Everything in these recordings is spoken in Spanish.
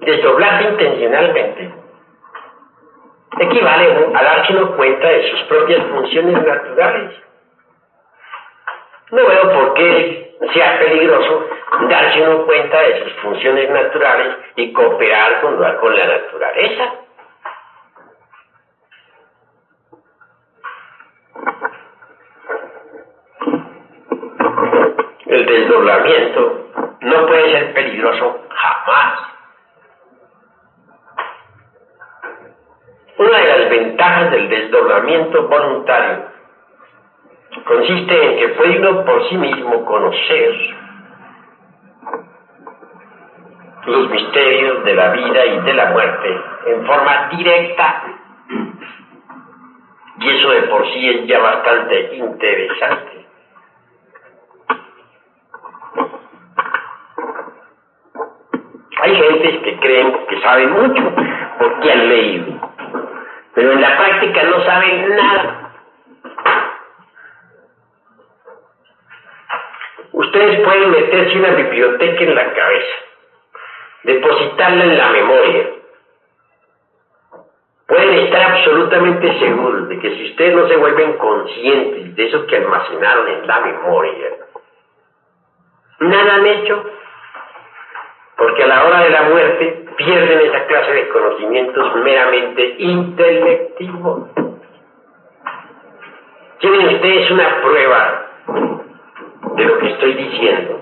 desdoblarse intencionalmente equivale a darse uno cuenta de sus propias funciones naturales. No veo por qué sea peligroso darse uno cuenta de sus funciones naturales y cooperar con la naturaleza. El desdoblamiento no puede ser peligroso jamás. Una de las ventajas del desdoblamiento voluntario consiste en que puede uno por sí mismo conocer los misterios de la vida y de la muerte en forma directa, y eso de por sí es ya bastante interesante. Hay gentes que creen que saben mucho porque han leído, pero en la práctica no saben nada. Ustedes pueden meterse una biblioteca en la cabeza, depositarla en la memoria. Pueden estar absolutamente seguros de que si ustedes no se vuelven conscientes de eso que almacenaron en la memoria, nada han hecho, porque a la hora de la muerte pierden esa clase de conocimientos meramente intelectivos. Tienen ustedes una prueba de lo que estoy diciendo.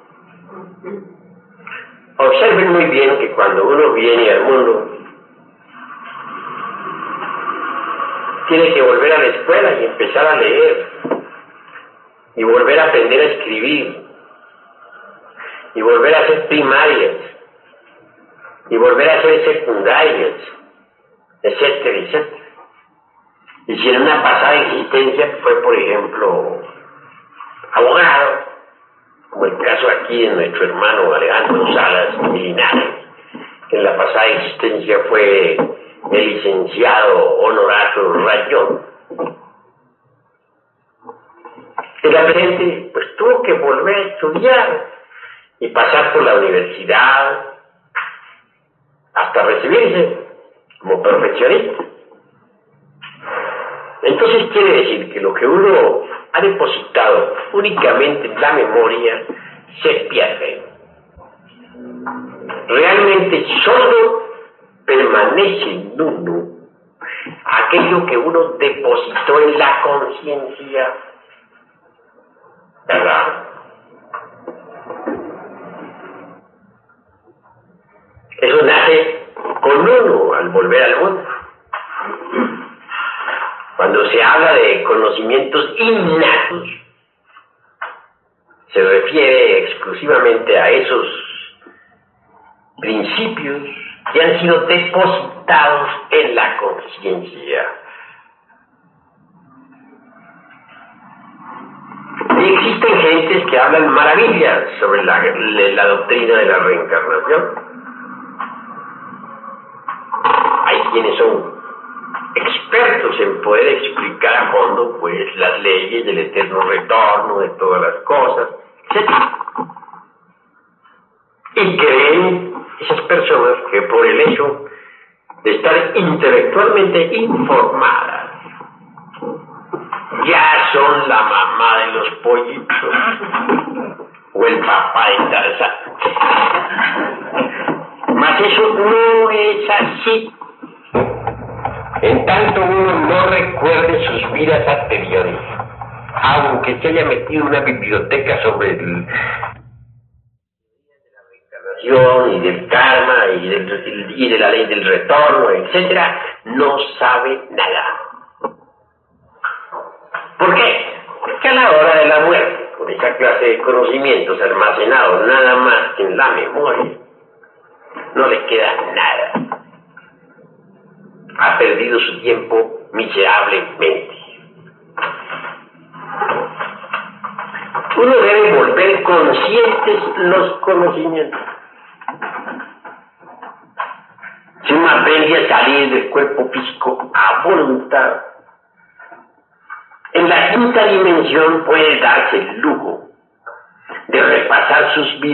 Observen muy bien que cuando uno viene al mundo, tiene que volver a la escuela y empezar a leer, y volver a aprender a escribir, y volver a hacer primarias, y volver a hacer secundarias, etcétera, etcétera. Y si en una pasada existencia fue, por ejemplo, abogado, como el caso aquí de nuestro hermano Alejandro Salas Linares, que en la pasada existencia fue el licenciado Honorato Rayón, en la presente pues tuvo que volver a estudiar y pasar por la universidad hasta recibirse como profesionista. Entonces quiere decir que lo que uno ha depositado únicamente en la memoria se pierde. Realmente solo permanece en uno aquello que uno depositó en la conciencia, ¿verdad? Eso nace con uno al volver al mundo. Cuando se habla de conocimientos innatos, se refiere exclusivamente a esos principios que han sido depositados en la conciencia. Y existen gentes que hablan maravillas sobre la doctrina de la reencarnación. Hay quienes son expertos en poder explicar a fondo pues las leyes del eterno retorno de todas las cosas, etc. Y creen esas personas que por el hecho de estar intelectualmente informadas ya son la mamá de los pollitos o el papá de Tarzán. Mas eso no es así. En tanto uno no recuerde sus vidas anteriores, aunque se haya metido en una biblioteca sobre de la reencarnación y del karma y de la ley del retorno, etcétera, no sabe nada. ¿Por qué? Porque a la hora de la muerte, con esa clase de conocimientos almacenados nada más que en la memoria, no le queda nada. Ha perdido su tiempo miserablemente. Uno debe volver conscientes los conocimientos. Si uno aprende a salir del cuerpo físico a voluntad, en la quinta dimensión puede darse el lujo de repasar sus vidas